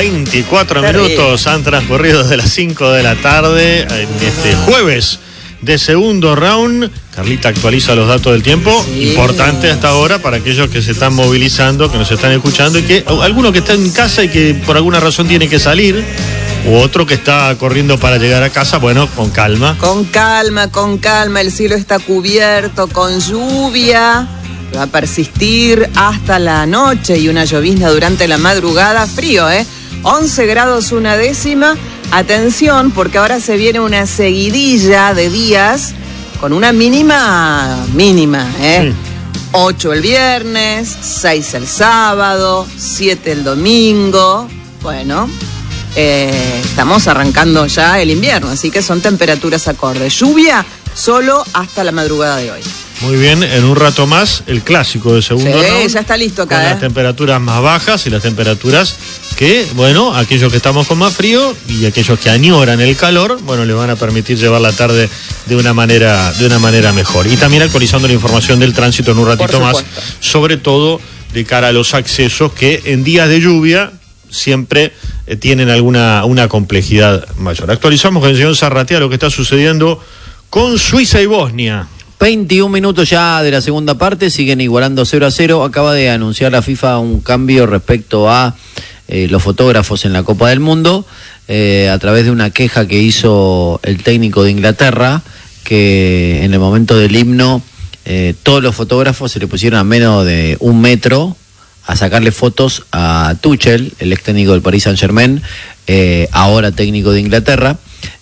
24 minutos han transcurrido desde las 5 de la tarde en este jueves de segundo round. Carlita actualiza los datos del tiempo. Sí. Importante hasta ahora para aquellos que se están movilizando, que nos están escuchando y que alguno que está en casa y que por alguna razón tiene que salir, u otro que está corriendo para llegar a casa. Bueno, con calma. Con calma. El cielo está cubierto con lluvia. Va a persistir hasta la noche y una llovizna durante la madrugada. Frío, 11 grados una décima. Atención, porque ahora se viene una seguidilla de días con una mínima. Sí. 8 el viernes, 6 el sábado, 7 el domingo. Bueno, estamos arrancando ya el invierno, así que son temperaturas acordes. Lluvia solo hasta la madrugada de hoy. Muy bien, en un rato más el clásico de segundo round. Ya está listo acá. Con las temperaturas más bajas y las temperaturas que, bueno, aquellos que estamos con más frío y aquellos que añoran el calor, bueno, le van a permitir llevar la tarde de una manera mejor. Y también actualizando la información del tránsito en un ratito más, sobre todo de cara a los accesos que en días de lluvia siempre tienen una complejidad mayor. Actualizamos con el señor Zarratea lo que está sucediendo con Suiza y Bosnia. 21 minutos ya de la segunda parte, siguen igualando 0-0. Acaba de anunciar la FIFA un cambio respecto a los fotógrafos en la Copa del Mundo, a través de una queja que hizo el técnico de Inglaterra, que en el momento del himno todos los fotógrafos se le pusieron a menos de 1 metro a sacarle fotos a Tuchel, el ex técnico del Paris Saint-Germain, ahora técnico de Inglaterra,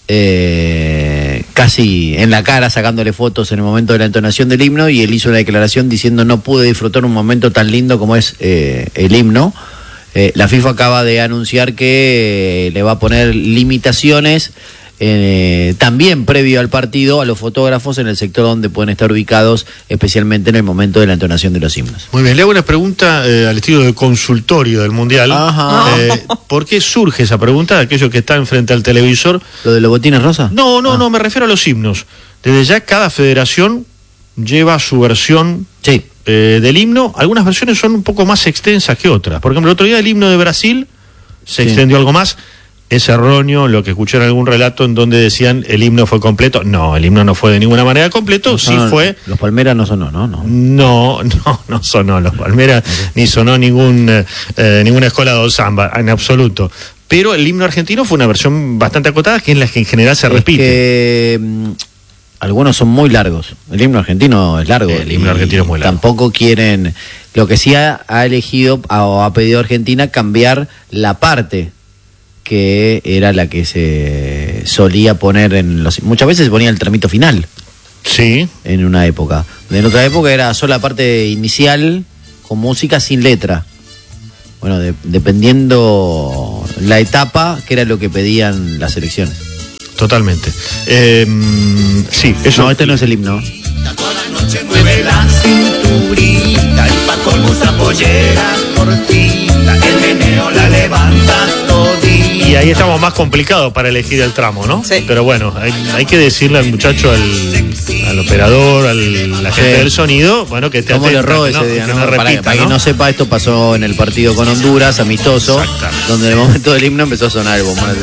casi en la cara sacándole fotos en el momento de la entonación del himno, y él hizo una declaración diciendo: no pude disfrutar un momento tan lindo como es el himno. La FIFA acaba de anunciar que le va a poner limitaciones también previo al partido a los fotógrafos en el sector donde pueden estar ubicados, especialmente en el momento de la entonación de los himnos. Muy bien, le hago una pregunta al estilo de consultorio del Mundial. ¿Por qué surge esa pregunta de aquellos que están frente al televisor? ¿Lo de los botines rosa? No, me refiero a los himnos. Desde ya cada federación lleva su versión del himno. Algunas versiones son un poco más extensas que otras. Por ejemplo, el otro día el himno de Brasil se extendió algo más. Es erróneo lo que escuché en algún relato en donde decían el himno fue completo. No, el himno no fue de ninguna manera completo. Fue. Los Palmeras no sonó, ¿no? No sonó los Palmeras, ni sonó ninguna escuela de samba, en absoluto. Pero el himno argentino fue una versión bastante acotada, que es la que en general se repite. Algunos son muy largos. El himno argentino es largo. El himno argentino es muy largo. Tampoco quieren. Lo que sí ha elegido o ha pedido Argentina cambiar la parte que era la que se solía poner muchas veces se ponía el tramito final. Sí. En una época. En otra época era solo la parte inicial con música sin letra. Bueno, dependiendo la etapa, que era lo que pedían las elecciones. Totalmente. Sí, eso. No, este no es el himno. Toda la noche mueve la cinturita, y pa' colmo esa pollera cortita, el meneo la levanta todita. Y ahí estamos más complicados para elegir el tramo, ¿no? Sí. Pero bueno, hay que decirle al muchacho, al operador, a la gente del sonido, bueno, que esté atento. ¿Cómo le erró ese día? Para quien no sepa, esto pasó en el partido con Honduras, amistoso, donde en el momento del himno empezó a sonar el bombón.